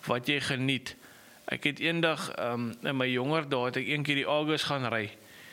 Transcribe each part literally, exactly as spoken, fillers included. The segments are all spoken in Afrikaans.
wat jy geniet. Ek het eendag um, in my jonger dae het ek een keer die Argus gaan ry.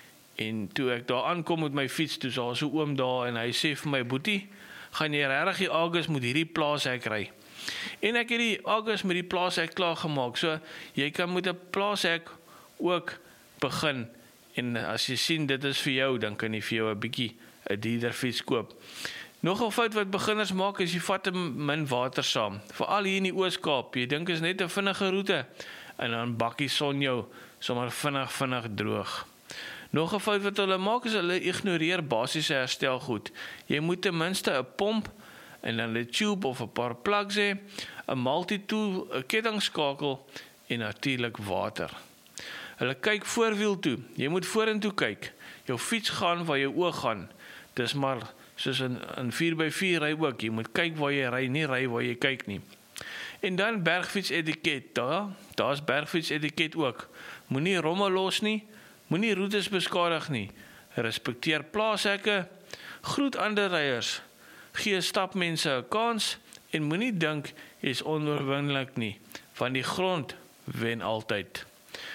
En toe ek daar aankom met my fiets, toe is daar so oom daar en hy sê vir my, boetie, gaan jy regtig die Argus met hierdie plaashek ry? En ek het die Argus met die plaashek klaar gemaak. So jy kan met 'n plaashek ook begin. En as jy sien dit is vir jou, dan kan jy vir jou 'n bietjie 'n dierder fiets koop. Nog 'n fout wat beginners maak is jy vat te min water saam. Veral hier in die Oos-Kaap. Jy dink is net 'n vinnige roete en dan bakkie son jou sommer vinnig vinnig droog. Nog 'n fout wat hulle maak is hulle ignoreer basiese herstelgoed. Jy moet ten minste 'n pomp en dan 'n tube of 'n paar plugs hê, 'n multi-tool, 'n kettingskakel en natuurlik water. Hulle kyk voorwiel toe. Jy moet vorentoe kyk. Jou fiets gaan waar jou oog gaan. Dis maar soos in, in vier by vier ry ook. Jy moet kyk waar jy ry, nie ry waar jy kyk nie. En dan bergfiets etiket. Daar, daar's bergfiets etiket ook. Moenie rommel los nie. Moenie roetes beskadig nie. Respekteer plaashekke. Groet ander ryers. Gee stapmense 'n kans en moenie dink jy is onoorwinnelik nie, want die grond wen altyd.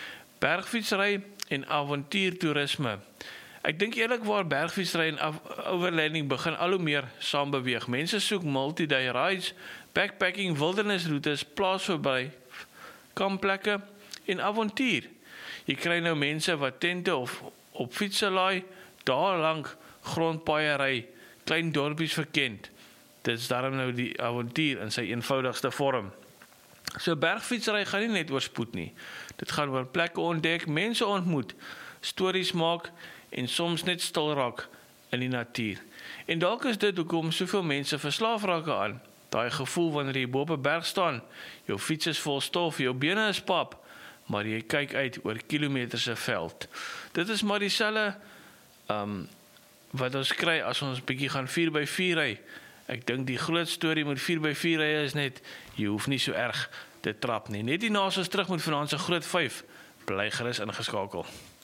Bergfietsry en avontuurtoerisme. Ek dink eerlikwaar bergfietsry en overlanding begin al hoe meer saam beweeg. Mense soek multi-day rides, backpacking, wildernisroetes, plaasverblyf, kampplekke en avontuur. Jy kry nou mense wat tente of op fietsse laai, daar lank grondpaaie ry, klein dorpies verkend. Dit is daarom nou die avontuur in sy eenvoudigste vorm. So bergfietsry gaan nie net oor spoed nie. Dit gaan oor plekke ontdek, mense ontmoet, stories maak en soms net stil raak in die natuur. En dalk is dit hoekom soveel mense verslaaf raak aan. Daai gevoel wanneer jy bo op 'n berg staan, jou fiets is vol stof, jou bene is pap, maar jy kyk uit oor kilometers se veld. Dit is maar dieselfde um, wat ons kry as ons bietjie gaan vier by vier ry. Ek dink die groot storie met vier by vier ry is net, jy hoef nie so erg te trap nie. Net die naas ons terug met vanaand se groot vyf, bly gerus ingeskakel.